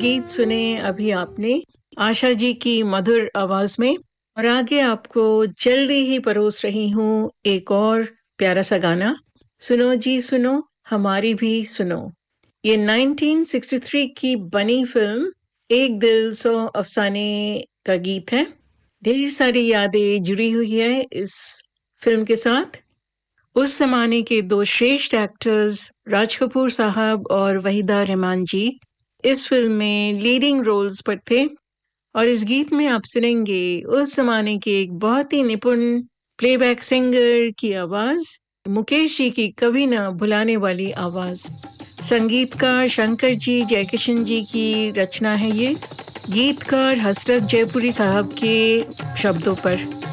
गीत सुने अभी आपने आशा जी की मधुर आवाज में। और आगे आपको जल्दी ही परोस रही हूँ एक और प्यारा सा गाना। सुनो जी सुनो, हमारी भी सुनो। ये 1963 की बनी फिल्म एक दिल सौ अफसाने का गीत है। ढेर सारी यादें जुड़ी हुई है इस फिल्म के साथ। उस जमाने के दो श्रेष्ठ एक्टर्स राज कपूर साहब और वहीदा रहमान जी इस फिल्म में लीडिंग रोल्स पर थे। और इस गीत में आप सुनेंगे उस जमाने के एक बहुत ही निपुण प्लेबैक सिंगर की आवाज, मुकेश जी की कभी ना भुलाने वाली आवाज। संगीतकार शंकर जी जयकिशन जी की रचना है ये। गीतकार हसरत जयपुरी साहब के शब्दों पर।